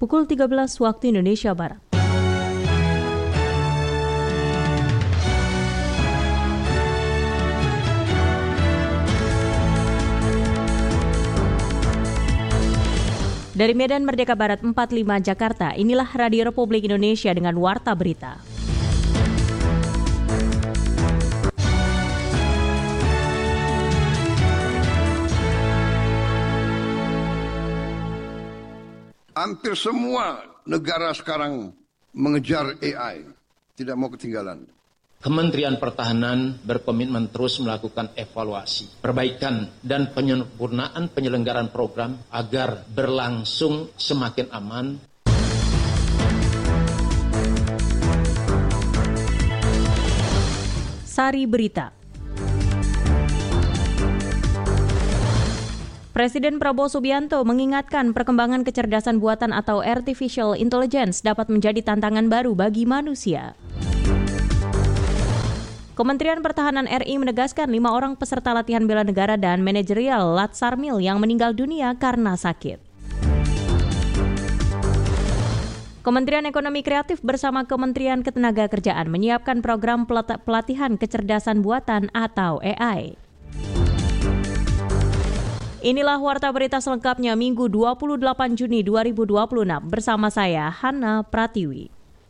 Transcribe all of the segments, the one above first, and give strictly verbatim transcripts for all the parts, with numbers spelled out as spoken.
pukul tiga belas waktu Indonesia Barat. Dari Medan Merdeka Barat empat puluh lima Jakarta, inilah Radio Republik Indonesia dengan Warta Berita. Hampir semua negara sekarang mengejar A I, tidak mau ketinggalan. Kementerian Pertahanan berkomitmen terus melakukan evaluasi, perbaikan, dan penyempurnaan penyelenggaraan program agar berlangsung semakin aman. Sari Berita. Presiden Prabowo Subianto mengingatkan perkembangan kecerdasan buatan atau artificial intelligence dapat menjadi tantangan baru bagi manusia. Kementerian Pertahanan R I menegaskan lima orang peserta latihan bela negara dan manajerial Latsarmil yang meninggal dunia karena sakit. Kementerian Ekonomi Kreatif bersama Kementerian Ketenagakerjaan menyiapkan program pelatihan kecerdasan buatan atau A I. Inilah Warta Berita selengkapnya Minggu dua puluh delapan Juni dua ribu dua puluh enam bersama saya Hana Pratiwi.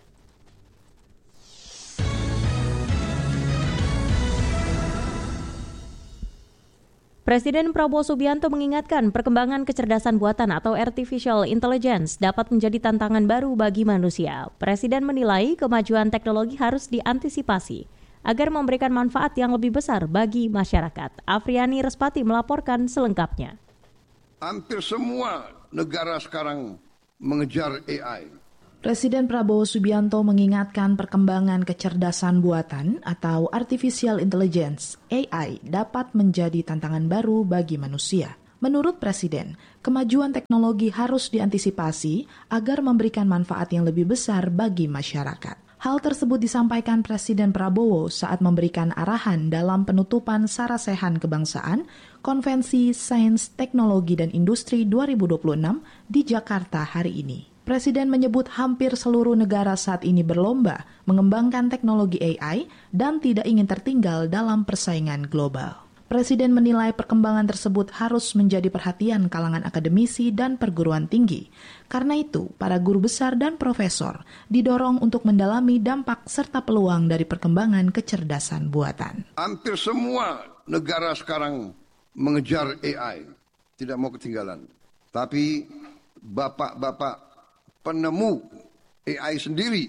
Presiden Prabowo Subianto mengingatkan perkembangan kecerdasan buatan atau artificial intelligence dapat menjadi tantangan baru bagi manusia. Presiden menilai kemajuan teknologi harus diantisipasi agar memberikan manfaat yang lebih besar bagi masyarakat. Afriani Respati melaporkan selengkapnya. Hampir semua negara sekarang mengejar A I. Presiden Prabowo Subianto mengingatkan perkembangan kecerdasan buatan atau artificial intelligence A I dapat menjadi tantangan baru bagi manusia. Menurut Presiden, kemajuan teknologi harus diantisipasi agar memberikan manfaat yang lebih besar bagi masyarakat. Hal tersebut disampaikan Presiden Prabowo saat memberikan arahan dalam penutupan Sarasehan Kebangsaan Konvensi Sains, Teknologi, dan Industri dua ribu dua puluh enam di Jakarta hari ini. Presiden menyebut hampir seluruh negara saat ini berlomba mengembangkan teknologi A I dan tidak ingin tertinggal dalam persaingan global. Presiden menilai perkembangan tersebut harus menjadi perhatian kalangan akademisi dan perguruan tinggi. Karena itu, para guru besar dan profesor didorong untuk mendalami dampak serta peluang dari perkembangan kecerdasan buatan. Hampir semua negara sekarang mengejar A I, tidak mau ketinggalan. Tapi bapak-bapak penemu A I sendiri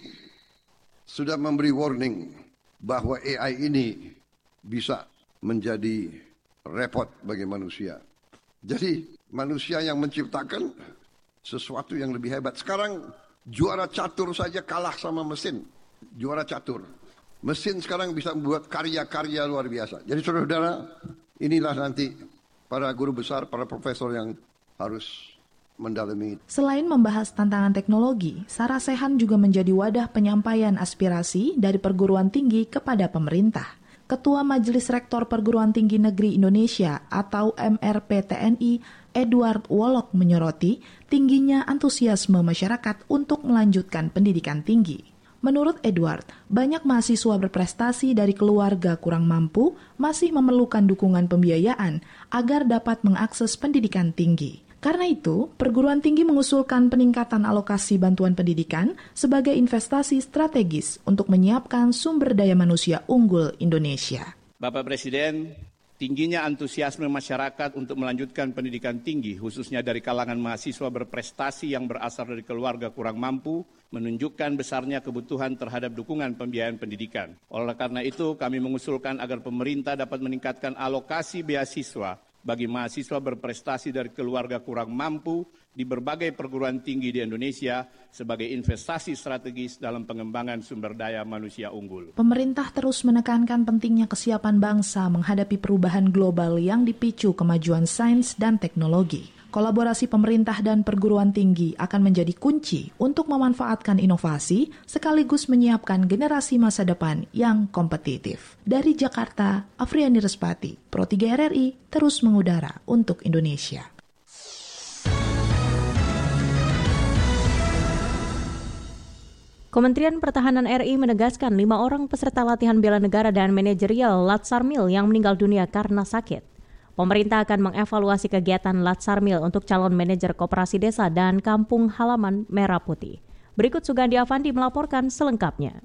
sudah memberi warning bahwa A I ini bisa menjadi repot bagi manusia. Jadi manusia yang menciptakan sesuatu yang lebih hebat. Sekarang juara catur saja kalah sama mesin. Juara catur. Mesin sekarang bisa membuat karya-karya luar biasa. Jadi saudara-saudara, inilah nanti para guru besar, para profesor yang harus mendalami. Selain membahas tantangan teknologi, Sarasehan juga menjadi wadah penyampaian aspirasi dari perguruan tinggi kepada pemerintah. Ketua Majelis Rektor Perguruan Tinggi Negeri Indonesia atau M R P T N I, Edward Wolok menyoroti tingginya antusiasme masyarakat untuk melanjutkan pendidikan tinggi. Menurut Edward, banyak mahasiswa berprestasi dari keluarga kurang mampu masih memerlukan dukungan pembiayaan agar dapat mengakses pendidikan tinggi. Karena itu, perguruan tinggi mengusulkan peningkatan alokasi bantuan pendidikan sebagai investasi strategis untuk menyiapkan sumber daya manusia unggul Indonesia. Bapak Presiden, tingginya antusiasme masyarakat untuk melanjutkan pendidikan tinggi, khususnya dari kalangan mahasiswa berprestasi yang berasal dari keluarga kurang mampu, menunjukkan besarnya kebutuhan terhadap dukungan pembiayaan pendidikan. Oleh karena itu, kami mengusulkan agar pemerintah dapat meningkatkan alokasi beasiswa bagi mahasiswa berprestasi dari keluarga kurang mampu di berbagai perguruan tinggi di Indonesia sebagai investasi strategis dalam pengembangan sumber daya manusia unggul. Pemerintah terus menekankan pentingnya kesiapan bangsa menghadapi perubahan global yang dipicu kemajuan sains dan teknologi. Kolaborasi pemerintah dan perguruan tinggi akan menjadi kunci untuk memanfaatkan inovasi sekaligus menyiapkan generasi masa depan yang kompetitif. Dari Jakarta, Afriani Respati, Pro tiga R R I, terus mengudara untuk Indonesia. Kementerian Pertahanan R I menegaskan lima orang peserta latihan bela negara dan manajerial Latsarmil yang meninggal dunia karena sakit. Pemerintah akan mengevaluasi kegiatan Latsarmil untuk calon manajer koperasi desa dan kampung halaman Merah Putih. Berikut Sugandi Avandi melaporkan selengkapnya.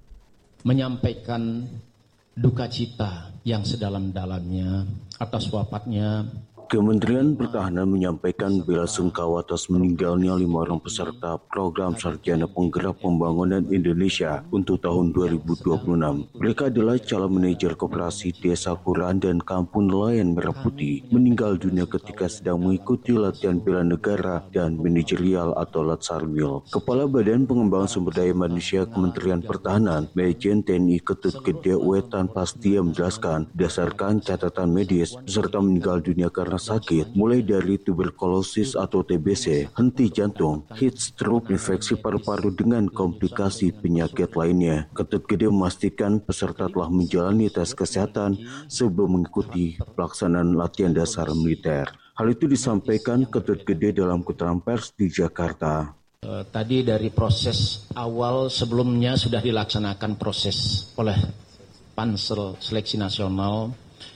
Menyampaikan duka cita yang sedalam-dalamnya atas wafatnya Kementerian Pertahanan menyampaikan belasungkawa atas meninggalnya lima orang peserta program Sarjana Penggerak Pembangunan Indonesia untuk tahun dua ribu dua puluh enam. Mereka adalah calon manajer koperasi Desa Kuran dan Kampung Nelayan Merah Putih meninggal dunia ketika sedang mengikuti latihan bela negara dan manajerial atau Latsarmil. Kepala Badan Pengembangan Sumber Daya Manusia Kementerian Pertahanan, Majen T N I Ketut Gede Wetan Pastia menjelaskan, berdasarkan catatan medis, peserta meninggal dunia karena sakit, mulai dari tuberkulosis atau T B C, henti jantung, heat stroke, infeksi paru-paru dengan komplikasi penyakit lainnya. Ketut Gede memastikan peserta telah menjalani tes kesehatan sebelum mengikuti pelaksanaan latihan dasar militer. Hal itu disampaikan Ketut Gede dalam keterangan pers di Jakarta. Uh, tadi dari proses awal sebelumnya sudah dilaksanakan proses oleh Pansel Seleksi Nasional.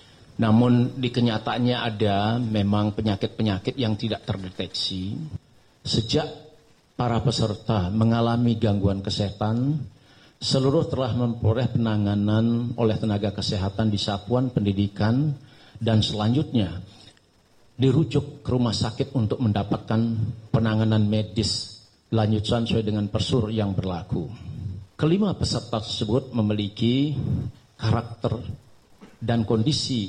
Namun di kenyataannya ada memang penyakit-penyakit yang tidak terdeteksi. Sejak para peserta mengalami gangguan kesehatan, seluruh telah memperoleh penanganan oleh tenaga kesehatan di satuan pendidikan dan selanjutnya dirujuk ke rumah sakit untuk mendapatkan penanganan medis lanjutan sesuai dengan prosedur yang berlaku. Kelima peserta tersebut memiliki karakter dan kondisi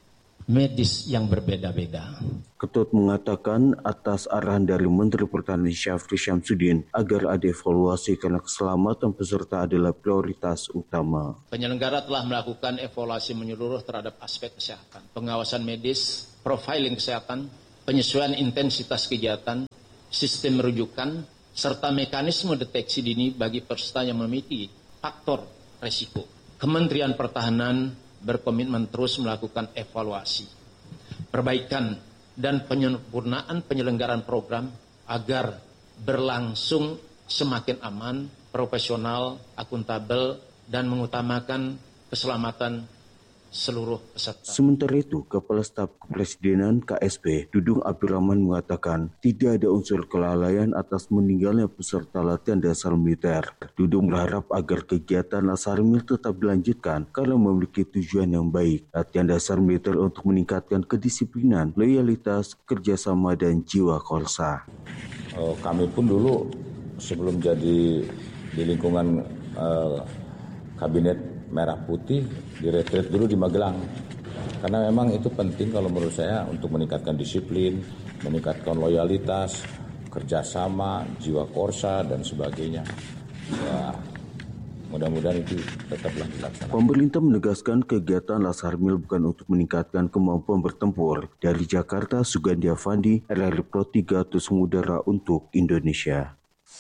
medis yang berbeda-beda. Ketut mengatakan atas arahan dari Menteri Pertahanan Syafri Syamsuddin agar ada evaluasi karena keselamatan peserta adalah prioritas utama. Penyelenggara telah melakukan evaluasi menyeluruh terhadap aspek kesehatan, pengawasan medis, profiling kesehatan, penyesuaian intensitas kegiatan, sistem rujukan, serta mekanisme deteksi dini bagi peserta yang memiliki faktor resiko. Kementerian Pertahanan berkomitmen terus melakukan evaluasi, perbaikan, dan penyempurnaan penyelenggaraan program agar berlangsung semakin aman, profesional, akuntabel, dan mengutamakan keselamatan seluruh peserta. Sementara itu, Kepala Staf Kepresidenan K S P, Dudung Abdurrahman mengatakan tidak ada unsur kelalaian atas meninggalnya peserta latihan dasar militer. Dudung berharap agar kegiatan Latsarmil tetap dilanjutkan karena memiliki tujuan yang baik. Latihan dasar militer untuk meningkatkan kedisiplinan, loyalitas, kerjasama, dan jiwa korsa. Oh, kami pun dulu sebelum jadi di lingkungan uh, kabinet Merah Putih diretret dulu di Magelang, karena memang itu penting kalau menurut saya untuk meningkatkan disiplin, meningkatkan loyalitas, kerjasama, jiwa korsa, dan sebagainya. Ya, mudah-mudahan itu tetaplah dilaksanakan. Pemerintah menegaskan kegiatan Latsarmil bukan untuk meningkatkan kemampuan bertempur. Dari Jakarta, Sugandi Avandi, R R I Pro tiga Tusung Udara untuk Indonesia.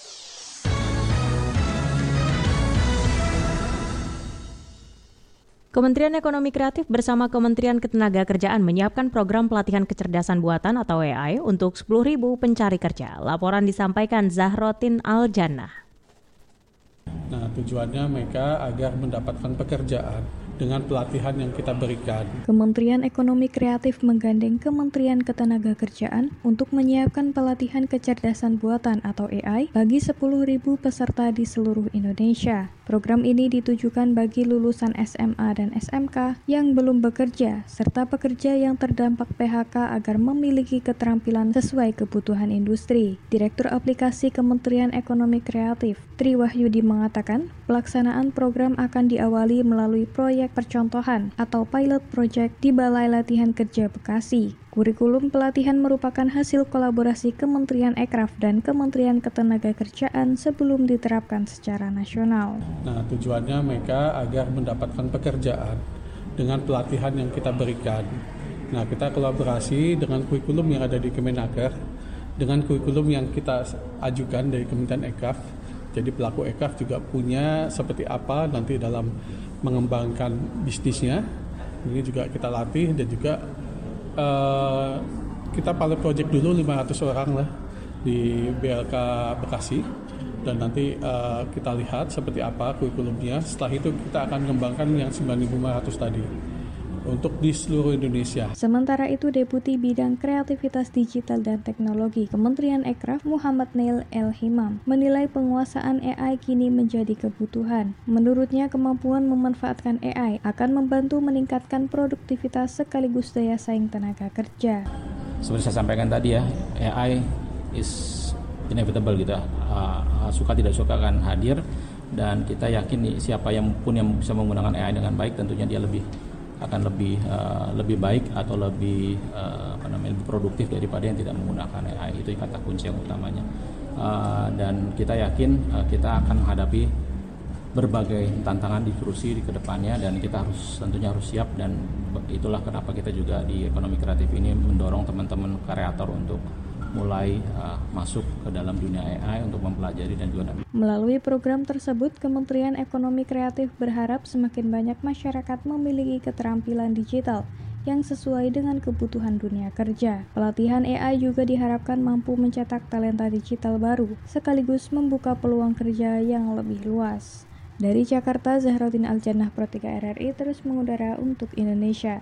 Kementerian Ekonomi Kreatif bersama Kementerian Ketenagakerjaan menyiapkan program pelatihan kecerdasan buatan atau A I untuk sepuluh ribu pencari kerja. Laporan disampaikan Zahrotin Aljannah. Nah, tujuannya mereka agar mendapatkan pekerjaan dengan pelatihan yang kita berikan. Kementerian Ekonomi Kreatif menggandeng Kementerian Ketenagakerjaan untuk menyiapkan pelatihan kecerdasan buatan atau A I bagi sepuluh ribu peserta di seluruh Indonesia. Program ini ditujukan bagi lulusan S M A dan S M K yang belum bekerja, serta pekerja yang terdampak P H K agar memiliki keterampilan sesuai kebutuhan industri. Direktur Aplikasi Kementerian Ekonomi Kreatif, Tri Wahyudi mengatakan, pelaksanaan program akan diawali melalui proyek percontohan atau pilot project di Balai Latihan Kerja Bekasi. Kurikulum pelatihan merupakan hasil kolaborasi Kementerian Ekraf dan Kementerian Ketenagakerjaan sebelum diterapkan secara nasional. Nah, tujuannya mereka agar mendapatkan pekerjaan dengan pelatihan yang kita berikan. Nah, kita kolaborasi dengan kurikulum yang ada di Kemenaker, dengan kurikulum yang kita ajukan dari Kementerian Ekraf. Jadi pelaku Ekraf juga punya seperti apa nanti dalam mengembangkan bisnisnya. Ini juga kita latih dan juga Uh, kita pilot project dulu lima ratus orang lah di B L K Bekasi. Dan nanti uh, kita lihat seperti apa kurikulumnya. Setelah itu kita akan mengembangkan yang sembilan ribu lima ratus tadi untuk di seluruh Indonesia. Sementara itu, Deputi Bidang Kreativitas Digital dan Teknologi Kementerian Ekraf Muhammad Neil El Himam menilai penguasaan A I kini menjadi kebutuhan. Menurutnya, kemampuan memanfaatkan A I akan membantu meningkatkan produktivitas sekaligus daya saing tenaga kerja. Seperti saya sampaikan tadi ya, A I is inevitable gitu, uh, suka tidak suka akan hadir, dan kita yakin siapa yang pun yang bisa menggunakan A I dengan baik tentunya dia lebih akan lebih uh, lebih baik atau lebih uh, apa namanya lebih produktif daripada yang tidak menggunakan A I. Itu kata kunci yang utamanya, uh, dan kita yakin uh, kita akan menghadapi berbagai tantangan diskusi di kedepannya, dan kita harus tentunya harus siap, dan itulah kenapa kita juga di ekonomi kreatif ini mendorong teman-teman kreator untuk mulai uh, masuk ke dalam dunia A I untuk mempelajari dan juga. Melalui program tersebut, Kementerian Ekonomi Kreatif berharap semakin banyak masyarakat memiliki keterampilan digital yang sesuai dengan kebutuhan dunia kerja. Pelatihan A I juga diharapkan mampu mencetak talenta digital baru, sekaligus membuka peluang kerja yang lebih luas. Dari Jakarta, Zahroddin Aljannah, Pro tiga R R I terus mengudara untuk Indonesia.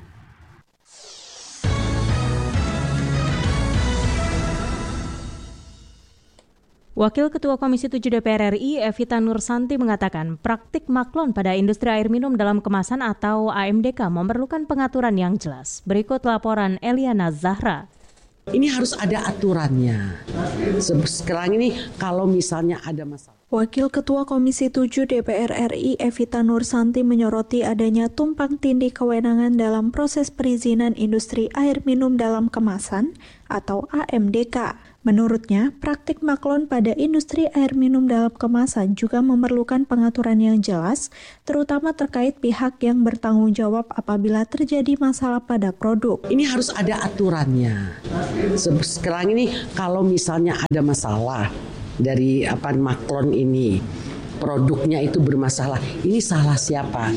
Wakil Ketua Komisi tujuh D P R R I, Evita Nursanti, mengatakan praktik maklon pada industri air minum dalam kemasan atau A M D K memerlukan pengaturan yang jelas. Berikut laporan Eliana Zahra. Ini harus ada aturannya. Sekarang ini kalau misalnya ada masalah. Wakil Ketua Komisi tujuh D P R R I, Evita Nursanti, menyoroti adanya tumpang tindih kewenangan dalam proses perizinan industri air minum dalam kemasan atau A M D K. Menurutnya, praktik maklon pada industri air minum dalam kemasan juga memerlukan pengaturan yang jelas, terutama terkait pihak yang bertanggung jawab apabila terjadi masalah pada produk. Ini harus ada aturannya. Sekarang ini kalau misalnya ada masalah dari apa maklon ini, produknya itu bermasalah. Ini salah siapa?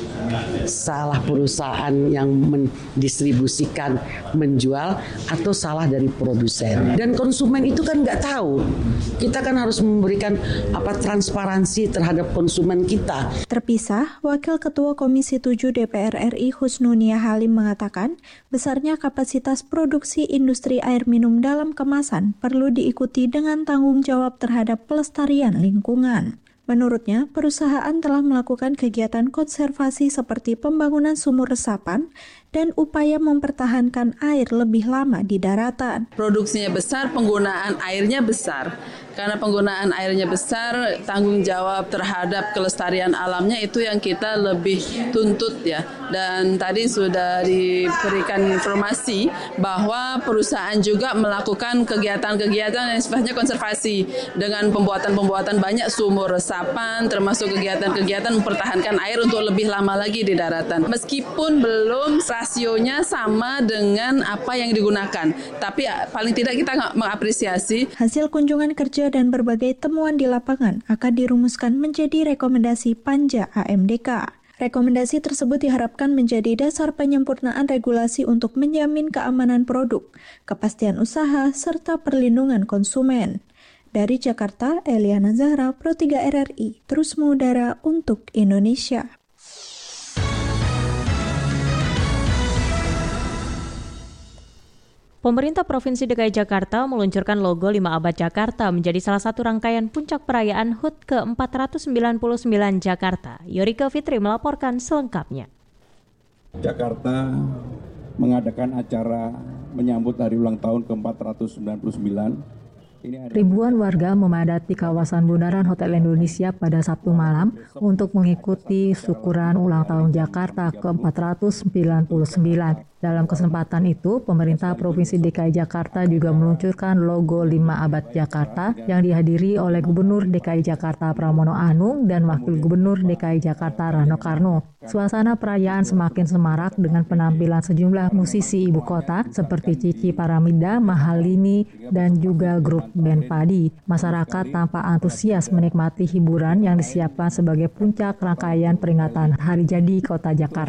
Salah perusahaan yang mendistribusikan, menjual, atau salah dari produsen? Dan konsumen itu kan nggak tahu. Kita kan harus memberikan apa transparansi terhadap konsumen kita. Terpisah, Wakil Ketua Komisi tujuh D P R R I Husnunia Halim mengatakan, besarnya kapasitas produksi industri air minum dalam kemasan perlu diikuti dengan tanggung jawab terhadap pelestarian lingkungan. Menurutnya, perusahaan telah melakukan kegiatan konservasi seperti pembangunan sumur resapan dan upaya mempertahankan air lebih lama di daratan. Produksinya besar, penggunaan airnya besar. Karena penggunaan airnya besar, tanggung jawab terhadap kelestarian alamnya itu yang kita lebih tuntut ya. Dan tadi sudah diberikan informasi bahwa perusahaan juga melakukan kegiatan-kegiatan yang sifatnya konservasi dengan pembuatan-pembuatan banyak sumur resapan, termasuk kegiatan-kegiatan mempertahankan air untuk lebih lama lagi di daratan. Meskipun belum rasionya sama dengan apa yang digunakan, tapi paling tidak kita mengapresiasi. Hasil kunjungan kerja dan berbagai temuan di lapangan akan dirumuskan menjadi rekomendasi Panja A M D K. Rekomendasi tersebut diharapkan menjadi dasar penyempurnaan regulasi untuk menjamin keamanan produk, kepastian usaha, serta perlindungan konsumen. Dari Jakarta, Eliana Zahra, Pro tiga R R I, terus mengudara untuk Indonesia. Pemerintah Provinsi D K I Jakarta meluncurkan logo lima Abad Jakarta menjadi salah satu rangkaian puncak perayaan H U T ke empat ratus sembilan puluh sembilan Jakarta. Yorike Fitri melaporkan selengkapnya. Jakarta mengadakan acara menyambut hari ulang tahun ke empat ratus sembilan puluh sembilan. Ribuan warga memadati kawasan Bundaran Hotel Indonesia pada Sabtu malam untuk mengikuti syukuran ulang tahun Jakarta ke empat ratus sembilan puluh sembilan. Dalam kesempatan itu, pemerintah Provinsi D K I Jakarta juga meluncurkan logo lima Abad Jakarta yang dihadiri oleh Gubernur D K I Jakarta Pramono Anung dan Wakil Gubernur D K I Jakarta Rano Karno. Suasana perayaan semakin semarak dengan penampilan sejumlah musisi ibu kota seperti Cici Paramida, Mahalini, dan juga grup band Padi. Masyarakat tampak antusias menikmati hiburan yang disiapkan sebagai puncak rangkaian peringatan Hari Jadi Kota Jakarta.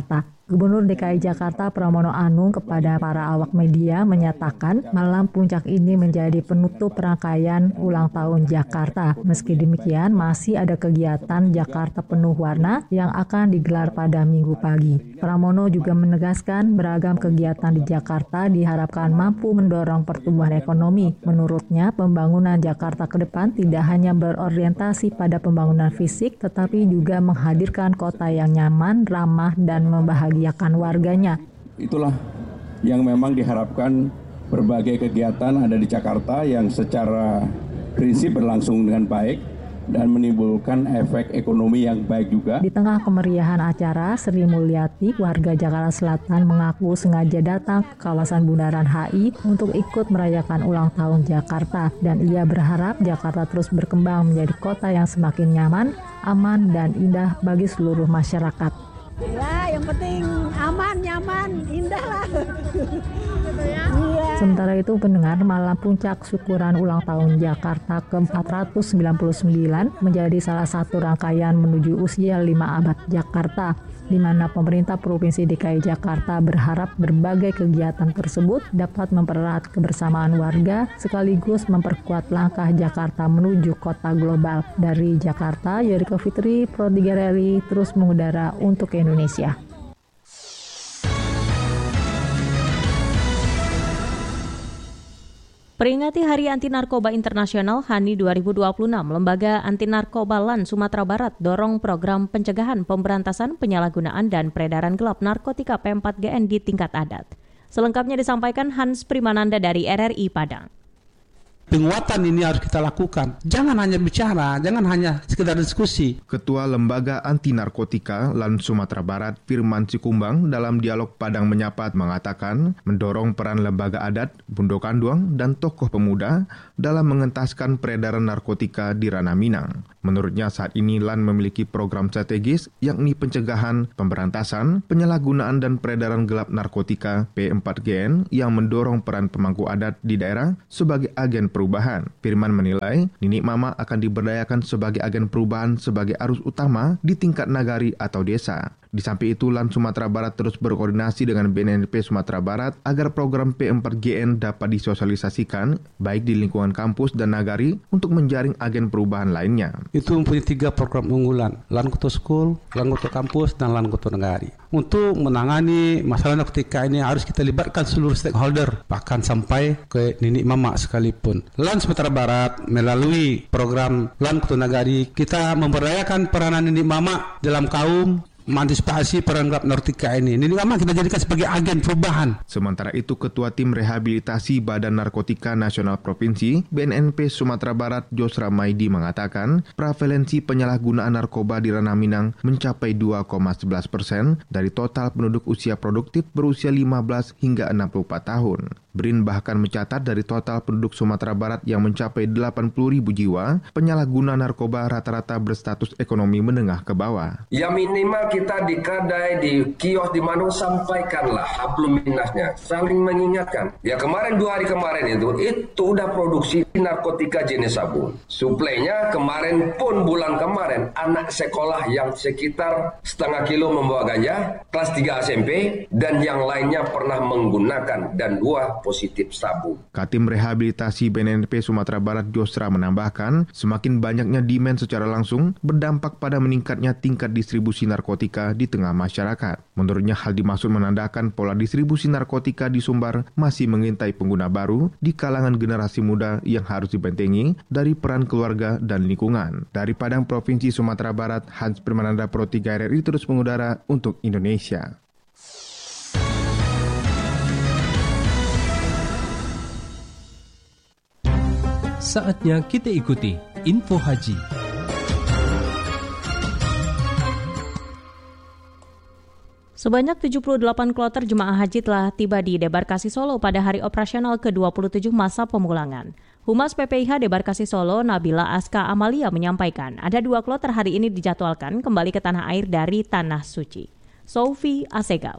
Gubernur D K I Jakarta Pramono Anung kepada para awak media menyatakan malam puncak ini menjadi penutup rangkaian ulang tahun Jakarta. Meski demikian, masih ada kegiatan Jakarta Penuh Warna yang akan digelar pada Minggu pagi. Pramono juga menegaskan beragam kegiatan di Jakarta diharapkan mampu mendorong pertumbuhan ekonomi. Menurutnya, pembangunan Jakarta ke depan tidak hanya berorientasi pada pembangunan fisik, tetapi juga menghadirkan kota yang nyaman, ramah, dan membahagiakan warganya. Itulah yang memang diharapkan berbagai kegiatan ada di Jakarta yang secara prinsip berlangsung dengan baik dan menimbulkan efek ekonomi yang baik juga. Di tengah kemeriahan acara, Sri Mulyati, warga Jakarta Selatan, mengaku sengaja datang ke kawasan Bundaran H I untuk ikut merayakan ulang tahun Jakarta. Dan ia berharap Jakarta terus berkembang menjadi kota yang semakin nyaman, aman, dan indah bagi seluruh masyarakat. Ya, yang penting aman, nyaman, indah lah. Iya. Sementara itu, pendengar, malam puncak syukuran ulang tahun Jakarta ke empat ratus sembilan puluh sembilan menjadi salah satu rangkaian menuju usia lima abad Jakarta, di mana pemerintah Provinsi D K I Jakarta berharap berbagai kegiatan tersebut dapat mempererat kebersamaan warga sekaligus memperkuat langkah Jakarta menuju kota global. Dari Jakarta, Yeriko Fitri, Pro tiga R I, terus mengudara untuk Indonesia. Peringati Hari Anti Narkoba Internasional H A N I dua ribu dua puluh enam, Lembaga Anti Narkoba L A N Sumatera Barat dorong program pencegahan, pemberantasan, penyalahgunaan, dan peredaran gelap narkotika P empat G N di tingkat adat. Selengkapnya disampaikan Hans Primananda dari R R I Padang. Penguatan ini harus kita lakukan. Jangan hanya bicara, jangan hanya sekedar diskusi. Ketua Lembaga Anti Narkotika L A N Sumatera Barat, Firman Sikumbang, dalam dialog Padang Menyapa mengatakan mendorong peran lembaga adat, Bundokanduang, dan tokoh pemuda dalam mengentaskan peredaran narkotika di ranah Minang. Menurutnya saat ini L A N memiliki program strategis yakni pencegahan, pemberantasan, penyalahgunaan, dan peredaran gelap narkotika P empat G N yang mendorong peran pemangku adat di daerah sebagai agen perubahan. Firman menilai Nini Mama akan diberdayakan sebagai agen perubahan sebagai arus utama di tingkat nagari atau desa. Di samping itu, L A N Sumatera Barat terus berkoordinasi dengan B N N P Sumatera Barat agar program P empat G N dapat disosialisasikan baik di lingkungan kampus dan nagari untuk menjaring agen perubahan lainnya. Itu mempunyai tiga program unggulan, L A N Kutu School, L A N Kutu Kampus, dan L A N Kutu Nagari. Untuk menangani masalah narkotika ini harus kita libatkan seluruh stakeholder, bahkan sampai ke Nini Mama sekalipun. L A N Sumatera Barat melalui program L A N Kutu Nagari, kita memberdayakan peranan Nini Mama dalam kaum, mengantisipasi peran gelap narkotika ini. Ini memang kita jadikan sebagai agen perubahan. Sementara itu, Ketua Tim Rehabilitasi Badan Narkotika Nasional Provinsi B N N P Sumatera Barat, Josra Maidi, mengatakan prevalensi penyalahgunaan narkoba di ranah Minang mencapai dua koma sebelas persen dari total penduduk usia produktif berusia lima belas hingga enam puluh empat tahun. B R I N bahkan mencatat dari total penduduk Sumatera Barat yang mencapai delapan puluh ribu jiwa, penyalahguna narkoba rata-rata berstatus ekonomi menengah ke bawah. Ya minimal kita di kedai, di kios, di mana sampaikanlah hablum minasnya, saling mengingatkan. Ya kemarin dua hari kemarin itu, itu udah produksi narkotika jenis sabu. Suplainya kemarin pun bulan kemarin, anak sekolah yang sekitar setengah kilo membawa ganja, kelas tiga S M P, dan yang lainnya pernah menggunakan, dan dua positif sabu. Katim Rehabilitasi B N N P Sumatera Barat, Josra, menambahkan semakin banyaknya demand secara langsung berdampak pada meningkatnya tingkat distribusi narkotika di tengah masyarakat. Menurutnya hal dimaksud menandakan pola distribusi narkotika di Sumbar masih mengintai pengguna baru di kalangan generasi muda yang harus dibentengi dari peran keluarga dan lingkungan. Dari Padang, Provinsi Sumatera Barat, Hans Primananda, Pro tiga R R I, terus mengudara untuk Indonesia. Saatnya kita ikuti Info Haji. Sebanyak tujuh puluh delapan kloter jemaah haji telah tiba di Debarkasi Solo pada hari operasional ke dua puluh tujuh masa pemulangan. Humas P P I H Debarkasi Solo, Nabila Aska Amalia, menyampaikan ada dua kloter hari ini dijadwalkan kembali ke tanah air dari Tanah Suci. Sofi Asegaf.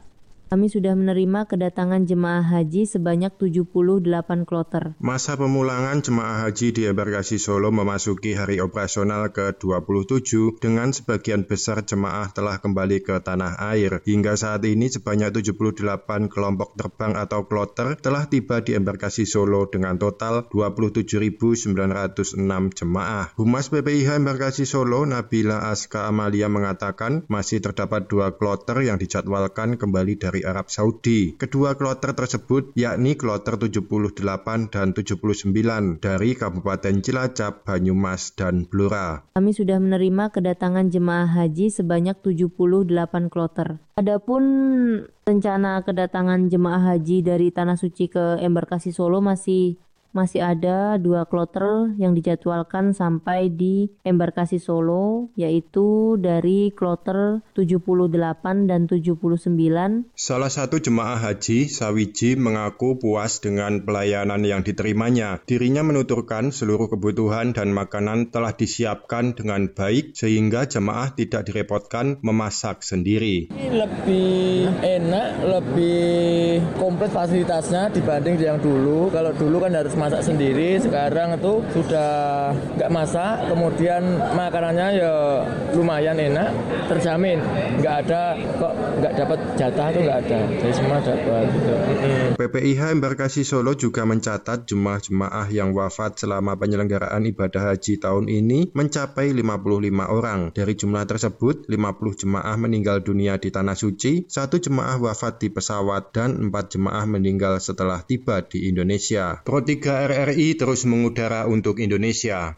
Kami sudah menerima kedatangan jemaah haji sebanyak tujuh puluh delapan kloter. Masa pemulangan jemaah haji di Embarkasi Solo memasuki hari operasional ke dua puluh tujuh dengan sebagian besar jemaah telah kembali ke tanah air. Hingga saat ini sebanyak tujuh puluh delapan kelompok terbang atau kloter telah tiba di Embarkasi Solo dengan total dua puluh tujuh ribu sembilan ratus enam jemaah. Humas B P I H Embarkasi Solo, Nabila Aska Amalia mengatakan masih terdapat dua kloter yang dijadwalkan kembali dari Arab Saudi. Kedua kloter tersebut yakni kloter tujuh puluh delapan dan tujuh puluh sembilan dari Kabupaten Cilacap, Banyumas, dan Blora. Kami sudah menerima kedatangan jemaah haji sebanyak tujuh puluh delapan kloter. Adapun rencana kedatangan jemaah haji dari Tanah Suci ke Embarkasi Solo masih Masih ada dua kloter yang dijadwalkan sampai di Embarkasi Solo, yaitu dari kloter tujuh puluh delapan dan tujuh puluh sembilan. Salah satu jemaah haji, Sawiji, mengaku puas dengan pelayanan yang diterimanya. Dirinya menuturkan seluruh kebutuhan dan makanan telah disiapkan dengan baik sehingga jemaah tidak direpotkan memasak sendiri. Lebih enak, lebih komplit fasilitasnya dibanding yang dulu. Kalau dulu kan harus masak sendiri, sekarang itu sudah nggak masak, kemudian makanannya ya lumayan enak, terjamin, nggak ada kok nggak dapat jatah tuh nggak ada, jadi semua dapat. Gitu. P P I H Embarkasi Solo juga mencatat jemaah-jemaah yang wafat selama penyelenggaraan ibadah haji tahun ini mencapai lima puluh lima orang. Dari jumlah tersebut, lima puluh jemaah meninggal dunia di Tanah Suci, satu jemaah wafat di pesawat, dan empat jemaah meninggal setelah tiba di Indonesia. Pro tiga R R I terus mengudara untuk Indonesia.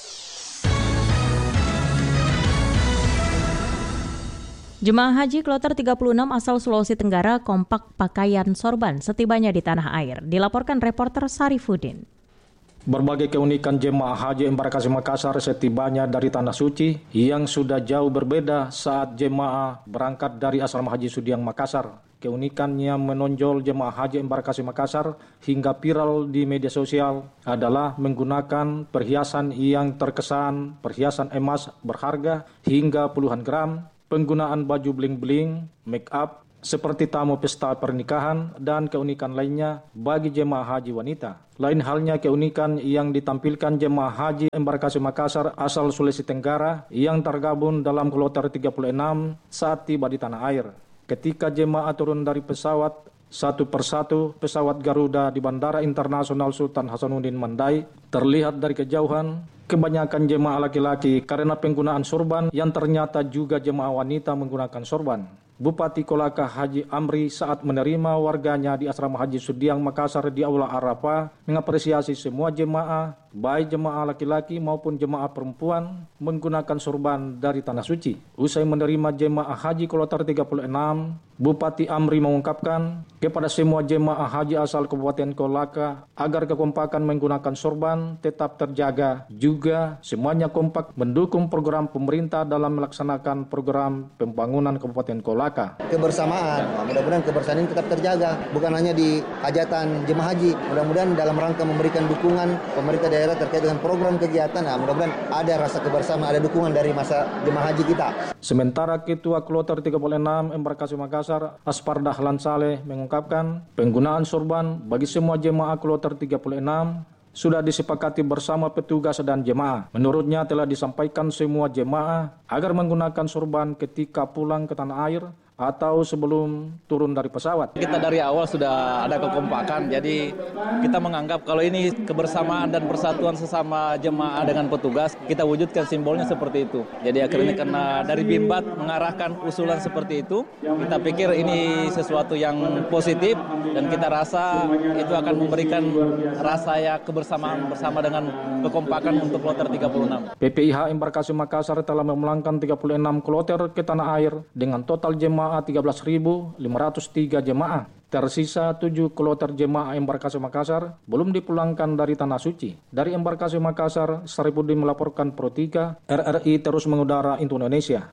Jemaah haji kloter tiga puluh enam asal Sulawesi Tenggara kompak pakaian sorban setibanya di tanah air, dilaporkan reporter Sarifuddin. Berbagai keunikan jemaah haji Embarkasi Makassar setibanya dari Tanah Suci yang sudah jauh berbeda saat jemaah berangkat dari asrama haji Sudiang Makassar. Keunikannya menonjol jemaah haji Embarkasi Makassar hingga viral di media sosial adalah menggunakan perhiasan yang terkesan perhiasan emas berharga hingga puluhan gram, penggunaan baju bling-bling, make up, seperti tamu pesta pernikahan, dan keunikan lainnya bagi jemaah haji wanita. Lain halnya keunikan yang ditampilkan jemaah haji Embarkasi Makassar asal Sulawesi Tenggara yang tergabung dalam kloter tiga puluh enam saat tiba di tanah air. Ketika jemaah turun dari pesawat, satu persatu pesawat Garuda di Bandara Internasional Sultan Hasanuddin Mandai terlihat dari kejauhan. Kebanyakan jemaah laki-laki karena penggunaan sorban yang ternyata juga jemaah wanita menggunakan sorban. Bupati Kolaka Haji Amri saat menerima warganya di asrama haji Sudiang Makassar di Aula Arafah mengapresiasi semua jemaah, baik jemaah laki-laki maupun jemaah perempuan menggunakan sorban dari Tanah Suci. Usai menerima jemaah haji kloter tiga puluh enam, Bupati Amri mengungkapkan kepada semua jemaah haji asal Kabupaten Kolaka agar kekompakan menggunakan sorban tetap terjaga. Juga semuanya kompak mendukung program pemerintah dalam melaksanakan program pembangunan Kabupaten Kolaka. Kebersamaan, nah, mudah-mudahan kebersamaan ini tetap terjaga, bukan hanya di hajatan jemaah haji, mudah-mudahan dalam rangka memberikan dukungan pemerintah daerah terkait dengan program kegiatan, nah, mudah-mudahan ada rasa kebersamaan, ada dukungan dari masa jemaah haji kita. Sementara Ketua Kloter tiga puluh enam Embarkasi Makassar, Aspar Dahlan Saleh mengungkapkan penggunaan sorban bagi semua jemaah Kloter tiga puluh enam sudah disepakati bersama petugas dan jemaah. Menurutnya telah disampaikan semua jemaah agar menggunakan sorban ketika pulang ke tanah air atau sebelum turun dari pesawat. Kita dari awal sudah ada kekompakan, jadi kita menganggap kalau ini kebersamaan dan persatuan sesama jemaah dengan petugas, kita wujudkan simbolnya seperti itu. Jadi akhirnya karena dari Bimbat mengarahkan usulan seperti itu, kita pikir ini sesuatu yang positif dan kita rasa itu akan memberikan rasa ya kebersamaan bersama dengan kekompakan untuk kloter tiga puluh enam. P P I H Embarkasi Makassar telah memulangkan tiga puluh enam kloter ke tanah air dengan total jemaah tiga belas ribu lima ratus tiga jemaah. Tersisa tujuh kloter jemaah Embarkasi Makassar belum dipulangkan dari Tanah Suci. Dari Embarkasi Makassar, Sarifuddin melaporkan Pro tiga, R R I terus mengudara untuk Indonesia.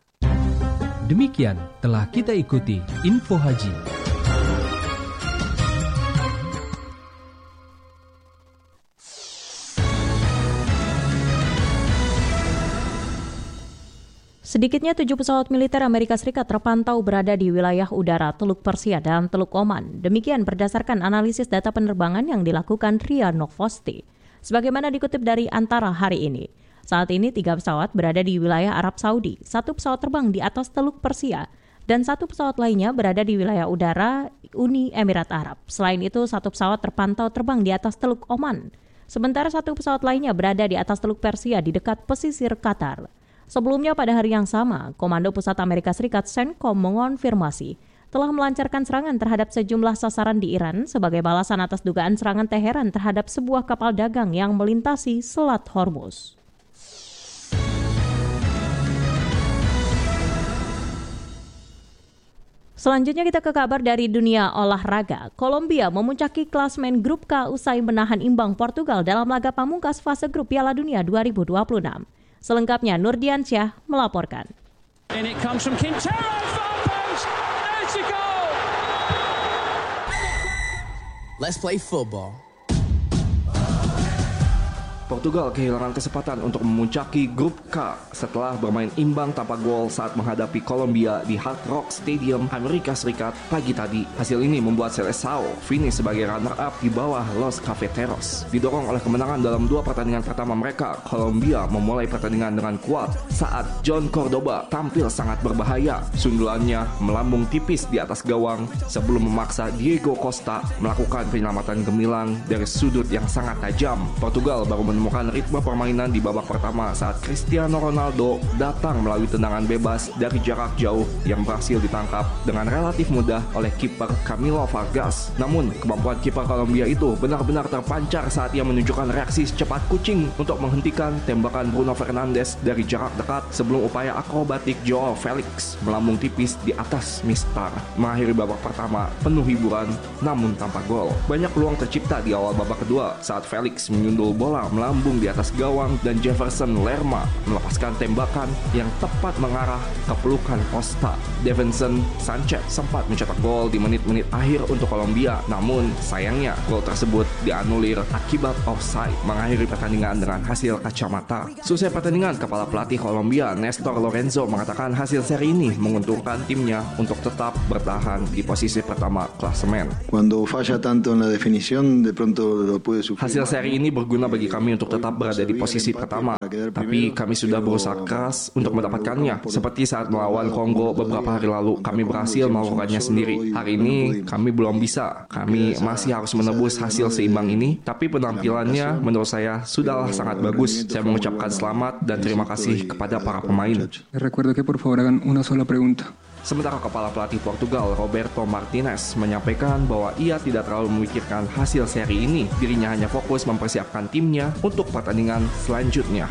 Demikian telah kita ikuti Info Haji. Sedikitnya tujuh pesawat militer Amerika Serikat terpantau berada di wilayah udara Teluk Persia dan Teluk Oman. Demikian berdasarkan analisis data penerbangan yang dilakukan R I A Novosti. Sebagaimana dikutip dari Antara hari ini, saat ini tiga pesawat berada di wilayah Arab Saudi, satu pesawat terbang di atas Teluk Persia, dan satu pesawat lainnya berada di wilayah udara Uni Emirat Arab. Selain itu, satu pesawat terpantau terbang di atas Teluk Oman. Sementara satu pesawat lainnya berada di atas Teluk Persia di dekat pesisir Qatar. Sebelumnya pada hari yang sama, Komando Pusat Amerika Serikat CENTCOM mengonfirmasi telah melancarkan serangan terhadap sejumlah sasaran di Iran sebagai balasan atas dugaan serangan Teheran terhadap sebuah kapal dagang yang melintasi Selat Hormuz. Selanjutnya kita ke kabar dari dunia olahraga. Kolombia memuncaki klasemen grup K usai menahan imbang Portugal dalam laga pamungkas fase grup Piala Dunia dua ribu dua puluh enam. Selengkapnya Nurdiansyah melaporkan. And it comes from Quintero, far post, there's the goal. Let's play football. Portugal kehilangan kesempatan untuk memuncaki grup K setelah bermain imbang tanpa gol saat menghadapi Kolombia di Hard Rock Stadium, Amerika Serikat pagi tadi. Hasil ini membuat Seleção finish sebagai runner-up di bawah Los Cafeteros. Didorong oleh kemenangan dalam dua pertandingan pertama mereka, Kolombia memulai pertandingan dengan kuat saat John Cordoba tampil sangat berbahaya. Sundulannya melambung tipis di atas gawang sebelum memaksa Diego Costa melakukan penyelamatan gemilang dari sudut yang sangat tajam. Portugal baru menemukan ritme permainan di babak pertama saat Cristiano Ronaldo datang melalui tendangan bebas dari jarak jauh yang berhasil ditangkap dengan relatif mudah oleh kiper Camilo Vargas. Namun, kemampuan kiper Kolombia itu benar-benar terpancar saat ia menunjukkan reaksi secepat kucing untuk menghentikan tembakan Bruno Fernandes dari jarak dekat sebelum upaya akrobatik Joao Felix melambung tipis di atas mistar. Mengakhiri babak pertama penuh hiburan namun tanpa gol. Banyak peluang tercipta di awal babak kedua saat Felix menyundul bola melambung di atas gawang dan Jefferson Lerma melepaskan tembakan yang tepat mengarah ke pelukan Costa. Davinson Sanchez sempat mencetak gol di menit-menit akhir untuk Kolombia, namun sayangnya gol tersebut dianulir akibat offside, mengakhiri pertandingan dengan hasil kacamata. Selesai pertandingan, kepala pelatih Kolombia Néstor Lorenzo mengatakan hasil seri ini menguntungkan timnya untuk tetap bertahan di posisi pertama klasemen. Hasil seri ini berguna bagi kami untuk tetap berada di posisi pertama, tapi kami sudah berusaha keras untuk mendapatkannya. Seperti saat melawan Kongo beberapa hari lalu, kami berhasil melakukannya sendiri. Hari ini kami belum bisa, kami masih harus menebus hasil seimbang ini, tapi penampilannya menurut saya sudahlah sangat bagus. Saya mengucapkan selamat dan terima kasih kepada para pemain. Sementara kepala pelatih Portugal Roberto Martinez menyampaikan bahwa ia tidak terlalu memikirkan hasil seri ini. Dirinya hanya fokus mempersiapkan timnya untuk pertandingan selanjutnya.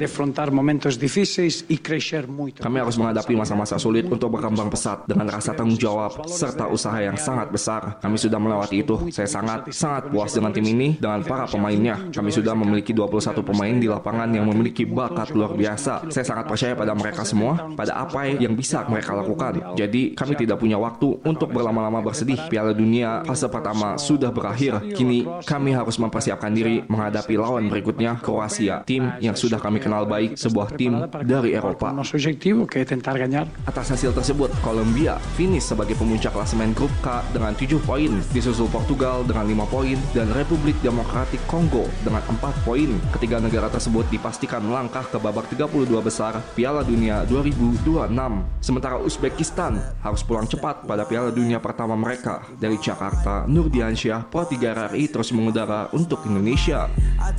Kami harus menghadapi masa-masa sulit untuk berkembang pesat dengan rasa tanggung jawab serta usaha yang sangat besar. Kami sudah melewati itu. Saya sangat, sangat puas dengan tim ini, dengan para pemainnya. Kami sudah memiliki dua puluh satu pemain di lapangan yang memiliki bakat luar biasa. Saya sangat percaya pada mereka semua, pada apa yang bisa mereka lakukan. Jadi, kami tidak punya waktu untuk berlama-lama bersedih. Piala Dunia fase pertama sudah berakhir. Kini, kami harus mempersiapkan diri menghadapi lawan berikutnya, Kroasia, tim yang sudah kami kenal baik, sebuah tim dari Eropa. Atas hasil tersebut, Kolombia finish sebagai pemuncak klasemen grup K dengan tujuh poin, disusul Portugal dengan lima poin dan Republik Demokratik Kongo dengan empat poin. Ketiga negara tersebut dipastikan melangkah ke babak tiga puluh dua besar Piala Dunia dua ribu dua puluh enam. Sementara Uzbekistan harus pulang cepat pada Piala Dunia pertama mereka. Dari Jakarta, Nurdiansyah, Pro tiga R R I terus mengudara untuk Indonesia.